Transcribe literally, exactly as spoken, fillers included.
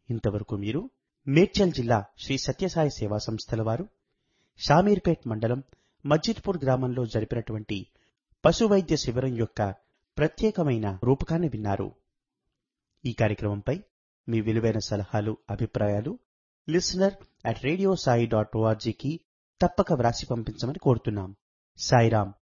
ఇంతవరకు మీరు మేడ్చల్ జిల్లా శ్రీ సత్యసాయి సేవా సంస్థల వారు షామీర్పేట్ మండలం మస్జిద్పూర్ గ్రామంలో జరిపినటువంటి పశువైద్య శిబిరం యొక్క ప్రత్యేకమైన రూపకాన్ని విన్నారు. ఈ కార్యక్రమంపై మీ విలువైన సలహాలు, అభిప్రాయాలు listener at radio Sai dot ఓఆర్జీకి తప్పక వ్రాసి పంపించమని కోరుతున్నాం. సాయిరాం.